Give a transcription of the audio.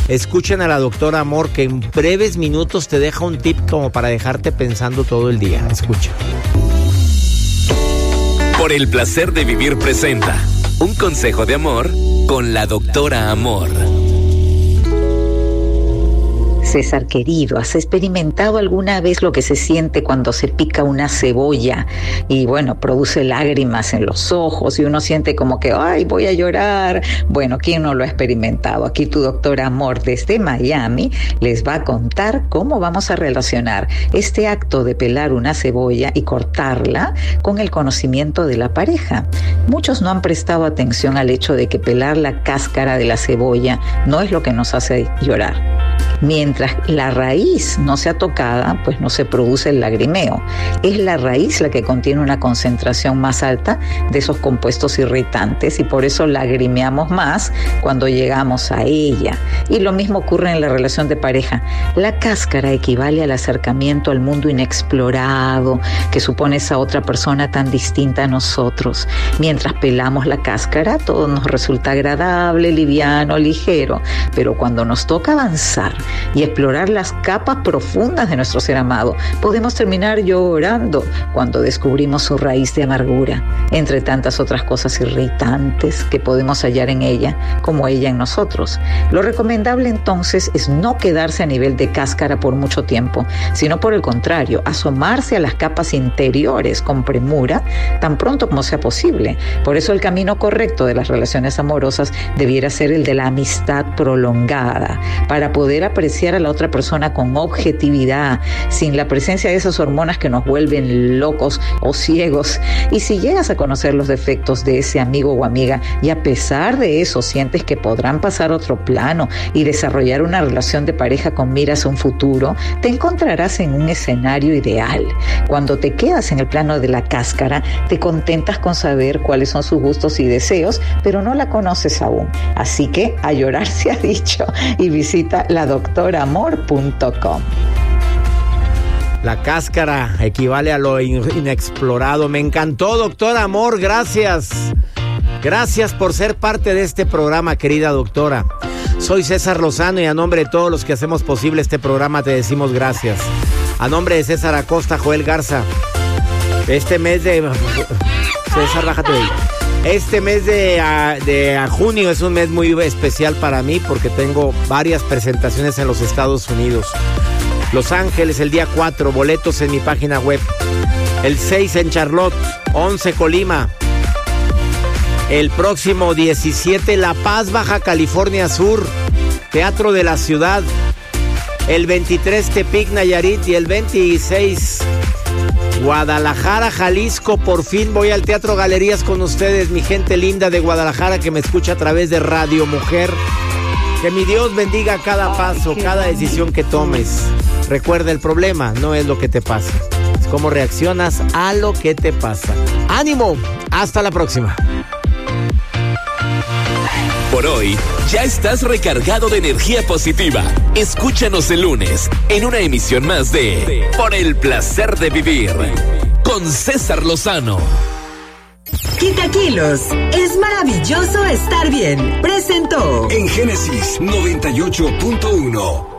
Escuchen a la doctora Amor, que en breves minutos te deja un tip como para dejarte pensando todo el día. Escucha. Por el placer de vivir presenta un consejo de amor con la doctora Amor. César querido, ¿has experimentado alguna vez lo que se siente cuando se pica una cebolla y bueno, produce lágrimas en los ojos y uno siente como que ¡ay, voy a llorar! Bueno, ¿quién no lo ha experimentado? Aquí tu doctora Amor desde Miami les va a contar cómo vamos a relacionar este acto de pelar una cebolla y cortarla con el conocimiento de la pareja. Muchos no han prestado atención al hecho de que pelar la cáscara de la cebolla no es lo que nos hace llorar. Mientras la raíz no sea tocada, pues no se produce el lagrimeo. Es la raíz la que contiene una concentración más alta de esos compuestos irritantes y por eso lagrimeamos más cuando llegamos a ella. Y lo mismo ocurre en la relación de pareja. La cáscara equivale al acercamiento al mundo inexplorado que supone esa otra persona tan distinta a nosotros. Mientras pelamos la cáscara, todo nos resulta agradable, liviano, ligero. Pero cuando nos toca avanzar y explorar las capas profundas de nuestro ser amado, podemos terminar llorando cuando descubrimos su raíz de amargura, entre tantas otras cosas irritantes que podemos hallar en ella, como ella en nosotros. Lo recomendable entonces es no quedarse a nivel de cáscara por mucho tiempo, sino por el contrario, asomarse a las capas interiores con premura tan pronto como sea posible. Por eso el camino correcto de las relaciones amorosas debiera ser el de la amistad prolongada, para poder apreciar a la otra persona con objetividad, sin la presencia de esas hormonas que nos vuelven locos o ciegos. Y si llegas a conocer los defectos de ese amigo o amiga y a pesar de eso sientes que podrán pasar a otro plano y desarrollar una relación de pareja con miras a un futuro, te encontrarás en un escenario ideal. Cuando te quedas en el plano de la cáscara, te contentas con saber cuáles son sus gustos y deseos, pero no la conoces aún. Así que a llorar se ha dicho y visita ladoctoramor.com. La cáscara equivale a lo inexplorado. Me encantó, doctora Amor, gracias. Gracias por ser parte de este programa, querida doctora. Soy César Lozano y a nombre de todos los que hacemos posible este programa te decimos gracias. A nombre de César Acosta, Joel Garza. Este mes de... César, bájate de ahí. Este mes de junio es un mes muy especial para mí porque tengo varias presentaciones en los Estados Unidos. Los Ángeles el día 4, boletos en mi página web. El 6 en Charlotte, 11 Colima. El próximo 17 La Paz, Baja California Sur, Teatro de la Ciudad. El 23 Tepic, Nayarit y el 26 Guadalajara, Jalisco. Por fin voy al Teatro Galerías con ustedes, mi gente linda de Guadalajara que me escucha a través de Radio Mujer. Que mi Dios bendiga cada paso, cada decisión que tomes. Recuerda, el problema no es lo que te pasa, es cómo reaccionas a lo que te pasa. ¡Ánimo! Hasta la próxima. Por hoy, ya estás recargado de energía positiva. Escúchanos el lunes en una emisión más de Por el placer de vivir con César Lozano. Quita kilos. Es maravilloso estar bien. Presentó en Génesis 98.1.